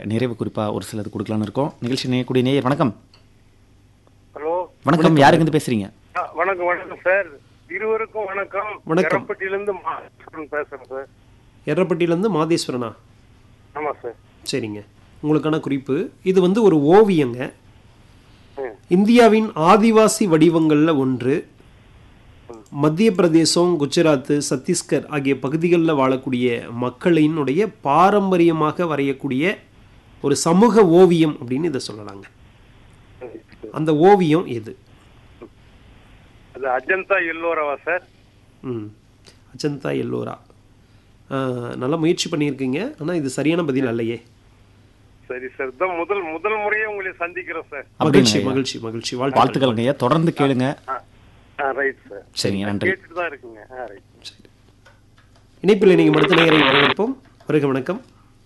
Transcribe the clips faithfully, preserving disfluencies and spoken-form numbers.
நிறைவு குறிப்பாக ஒரு சிலது கொடுக்கலான்னு இருக்கோம். நிகழ்ச்சி நேயக்கூடிய நேயர் வணக்கம். ஹலோ வணக்கம், யாருங்க இருந்து பேசுறீங்க? வணக்கம் வணக்கம் சார், இருவருக்கும் வணக்கம். வணக்கம். எரப்பட்டியிலிருந்து மாதேஸ்வரன் பேசுறேன் சார். எர்ரப்பட்டியிலேருந்து மாதேஸ்வரனா? ஆமா சார். சரிங்க, உங்களுக்கான குறிப்பு. இது வந்து ஒரு ஓவியங்க. ம். இந்தியாவின் ஆதிவாசி வடிவங்களில் ஒன்று. மத்திய பிரதேசம், குஜராத்து, சத்தீஸ்கர் ஆகிய பகுதிகளில் வாழக்கூடிய மக்களினுடைய பாரம்பரியமாக வரையக்கூடிய ஒரு சமூக ஓவியம் அப்படின்னு இதை சொல்லலாங்க. அந்த ஓவியம் எது? அது அஜந்தா எல்லோராவா சார்? ம் அஜந்தா எல்லோரா. ஆ, நல்லா முயற்சி பண்ணியிருக்கீங்க, ஆனால் இது சரியான பதில் அல்லையே. சரி சார், இதான் முதல் முதல் முறையே உங்களை சந்திக்கிறோம் சார். மகிழ்ச்சி அப்படிங்களா? மகிழ்ச்சி மகிழ்ச்சி. வாழ்த்துக்கள் ஐயா, தொடர்ந்து கேளுங்க. Right sir. சரிங்க, நன்றி. கேட்டுட்டு தான் இருக்குங்க. ரைட். இணைப்பில் நீங்கள் மருத்துவ நேயரை வரவேற்போம். வருக வணக்கம்.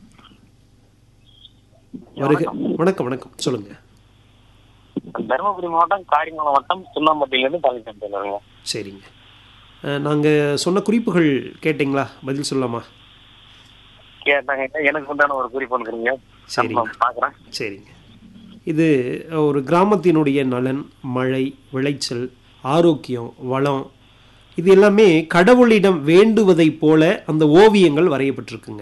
வருக வணக்கம் வணக்கம் சொல்லுங்க. தருமபுரி மாவட்டம் காரிமங்கலம் வட்டம் சுண்ணாம்பட்டியிலிருந்து பழனிசாமி பேசுறேங்க. சரிங்க, நாங்கள் சொன்ன குறிப்புகள் கேட்டிங்களா? பதில் சொல்லலாமா? கேட்டாங்க, எனக்கு உண்டான ஒரு குறிப்பு ஒன்றுங்க. சரிங்க. பாக்குறேன். சரிங்க, இது ஒரு கிராமத்தினுடைய நலன், மழை, விளைச்சல், ஆரோக்கியம், வளம், இது எல்லாமே கடவுளிடம் வேண்டுவதைப் போல அந்த ஓவியங்கள் வரையப்பட்டிருக்குங்க.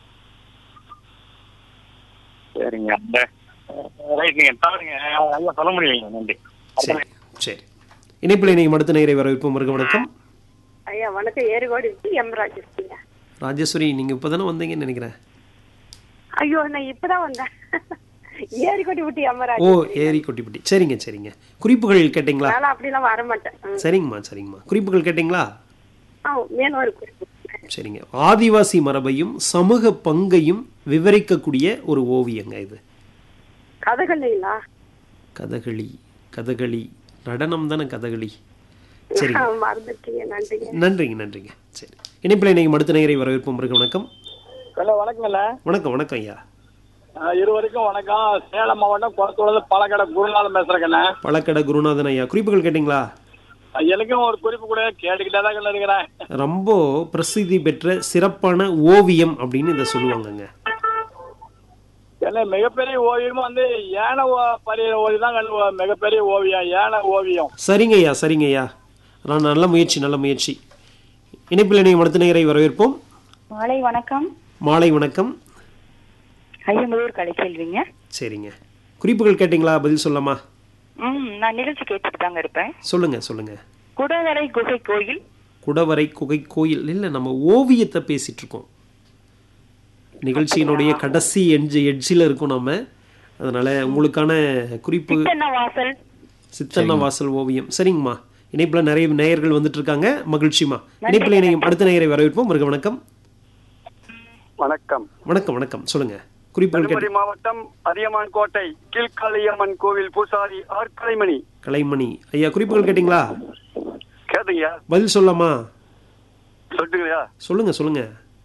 சரிங்க, அந்த ரைட்டுங்க, தவறுங்க, ஐயா சொல்ல முடியலைங்க. நன்றி. சரி சரி, இணைப்பில் நீங்கள் மருத்துவ நேயரை வரவேற்போம். வருக வணக்கம். ஐயா வணக்கம். ஏறுகோடி எம் ராஜேஸ்வரிங்க. ராஜேஸ்வரி, நீங்கள் இப்போ தானே வந்தீங்கன்னு நினைக்கிறேன். ஐயோ நான் இப்பதான் வந்தேன். ஏரிக்கோட்டி விட்டு எம் ஓ, ராஜேஸ்வரி. ஏரி கொட்டிப்பட்டி. சரிங்க சரிங்க, குறிப்புகள் கேட்டிங்களா? நான் அப்படிலாம் வர மாட்டேன். ம். சரிங்கம்மா சரிங்கம்மா, குறிப்புகள் கேட்டிங்களா? ஆ, மேலும் ஒரு குறிப்பு. சரிங்க, ஆதிவாசி மரபையும் சமூக பங்கையும் விவரிக்கக்கூடிய ஒரு ஓவியங்க இது. கதகளிங்களா? கதகளி. கதகளி நடனம் தானே கதகளி. சரிங்க, மறந்துட்டீங்க. நன்றிங்க. நன்றிங்க நன்றிங்க. சரி, இணைப்பில் நீங்கள் மருத்துவ நேயரை வரவேற்போம். வருக வணக்கம். ஹலோ வணக்கங்கல்ல. வணக்கம் வணக்கம் ஐயா. இருவருக்கும் வணக்கம். சேலம் மாவட்டம் குளத்தூர்ல பழக்கடை குருநாதன் பேசுறேங்கண்ணே. பழக்கடை குருநாதன் ஐயா, குறிப்புகள் கேட்டிங்களா? எனக்கும் ஒரு குறிப்பு கூட கேட்டுக்கிட்டே தான் இருக்கிறேன். ரொம்ப பிரசித்தி பெற்ற சிறப்பான ஓவியம் அப்படின்னு இதை சொல்லுவாங்கங்க. ஏன்னா மிகப்பெரிய ஓவியம் வந்து யானை ஓ- பரிய ஓவியம் தான் கண்டு மிகப்பெரிய ஓவியம், யானை ஓவியம். சரிங்க ஐயா சரிங்க ஐயா, நான் நல்ல முயற்சி நல்ல முயற்சி. இணைப்பில் நீங்கள் மருத்துவ நேயரை வரவேற்போம். மாலை வணக்கம். மாலை வணக்கம். ஐயம்பதூர் கலைச்செல்விங்க. சரிங்க, குறிப்புகள் கேட்டிங்களா? பதில் சொல்லலாமா? ம் நான் நிகழ்ச்சி கேட்டுட்டு தாங்க இருப்பேன். சொல்லுங்க சொல்லுங்க. குடவரை குகை கோயில். குடவரை குகை கோயில் இல்லை, நம்ம ஓவியத்தை பேசிட்டு இருக்கோம். நிகழ்ச்சியினுடைய கடைசி எட்ஜ் எட்ஜில் இருக்கும் நம்ம. அதனால உங்களுக்கான குறிப்பு சித்தன்ன வாசல். சித்தன்ன வாசல் ஓவியம். சரிங்கம்மா, இணைப்பில் நிறைய நேயர்கள் வந்துட்டு இருக்காங்க. மகிழ்ச்சிமா. இணைப்பில் நீங்கள் அடுத்த நேயரை வரவேற்போம். வருக வணக்கம். வணக்கம். வணக்கம் வணக்கம் சொல்லுங்க. குறிப்புகள் தருமபுரி கேட்டு. மாவட்டம் அதியமான் கோட்டை கீழ்காளியம்மன் கோவில் பூசாரி ஆர் கலைமணி. கலைமணி ஐயா, குறிப்புகள் கேட்டிங்களா? கேட்டுங்கய்யா, பதில் சொல்லலாமா? சொல்லுங்கய்யா. சொல்லுங்க சொல்லுங்க.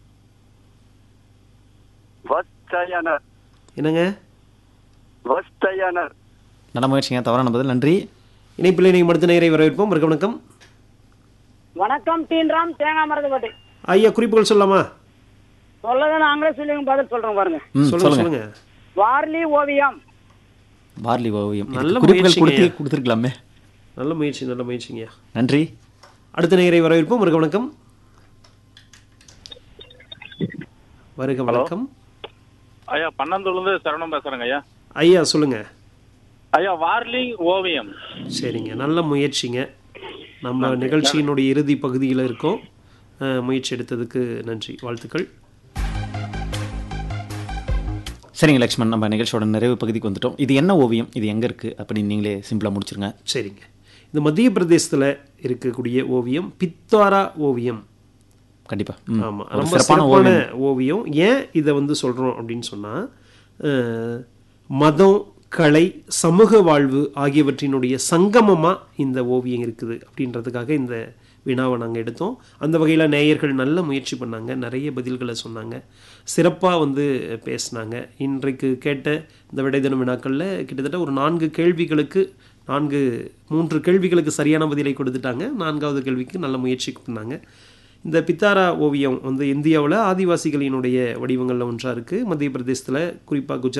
வஸ்தயனர். என்னங்க? வஸ்தயனர். நல்ல முயற்சிங்க, தவறான பதில். நன்றி. இணைப்பில் நீங்கள் அடுத்த நேயரை வரவேற்போம். வருக வணக்கம். வணக்கம். தீன்ராம் தேங்காய் மரத்து கோட்டை. ஐயா, குறிப்புகள் சொல்லலாமா? சொல்லதை நாங்களே சொல்லுங்க, பதில் சொல்றோம் பாருங்க. ம், சொல்லுங்க சொல்லுங்க. சொல்லுங்க. வார்லி ஓவியம். பார்லி ஓவியம். நல்ல இதுக்கு குறிப்புகள் முயற்சிங்க கொடுத்து ஐயா. கொடுத்துருக்கலாமே. நல்ல முயற்சி நல்ல முயற்சிங்க. நன்றி. அடுத்த நேயரை வரவேற்போம். வருக வணக்கம். வருக வணக்கம். ஐயா பன்னந்தூர்லேருந்து சரவணம் பேசுறேங்க. ஐயா ஐயா சொல்லுங்க. ஐயா வார்லி ஓவியம். சரிங்க, நல்ல முயற்சிங்க. நம்ம நிகழ்ச்சியினுடைய இறுதி பகுதியில் இருக்கோம். அஹ், முயற்சி எடுத்ததுக்கு நன்றி, வாழ்த்துக்கள். சரிங்க லக்ஷ்மண், நம்ம நிகழ்ச்சியோட நிறைவு பகுதிக்கு வந்துட்டோம். இது என்ன ஓவியம், இது எங்கே இருக்குது அப்படின்னு நீங்களே சிம்பிளாக முடிச்சிருங்க. சரிங்க, இந்த மத்திய பிரதேசத்தில் இருக்கக்கூடிய ஓவியம் பித்தாரா ஓவியம். கண்டிப்பாக. ஆமாம், ஒரு ரொம்ப சிறப்பான சிறப்பான ஓவியம். ஓவியம். ஏன் இதை வந்து சொல்கிறோம் அப்படின்னு சொன்னால், மதம், கலை, சமூக வாழ்வு ஆகியவற்றினுடைய சங்கமமாக இந்த ஓவியம் இருக்குது அப்படின்றதுக்காக இந்த வினாவை நாங்கள் எடுத்தோம். அந்த வகையில் நேயர்கள் நல்ல முயற்சி பண்ணாங்க, நிறைய பதில்களை சொன்னாங்க, சிறப்பாக வந்து பேசினாங்க. இன்றைக்கு கேட்ட இந்த விடை தின வினாக்களில் கிட்டத்தட்ட ஒரு நான்கு கேள்விகளுக்கு நான்கு மூன்று கேள்விகளுக்கு சரியான பதிலை கொடுத்துட்டாங்க. நான்காவது கேள்விக்கு நல்ல முயற்சி பண்ணாங்க. இந்த பித்தாரா ஓவியம் வந்து இந்தியாவில் ஆதிவாசிகளினுடைய வடிவங்களில் ஒன்றாக இருக்குது. மத்திய பிரதேசத்தில் குறிப்பாக குஜராத்